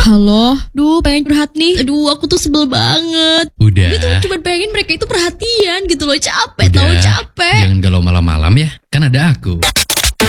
Halo, pengen curhat nih. Aduh, aku tuh sebel banget. Udah. Gue tuh cuma pengen mereka itu perhatian gitu loh. Capek, Udah. tahu capek. Jangan galau malam-malam ya, kan ada aku.